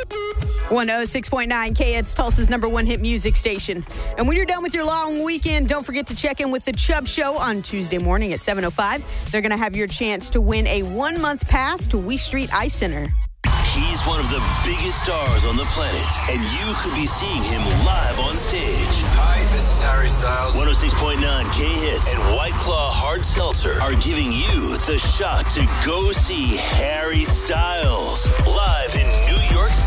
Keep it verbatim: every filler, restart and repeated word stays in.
one oh six point nine K, it's Tulsa's number one hit music station. And when you're done with your long weekend, don't forget to check in with the Chubb Show on Tuesday morning at seven oh five. They're going to have your chance to win a one-month pass to Wee Street Eye Center. He's one of the biggest stars on the planet, and you could be seeing him live on stage. Hi, this is Harry Styles. one oh six point nine K-Hits and White Claw Hard Seltzer are giving you the shot to go see Harry Styles live in New York City.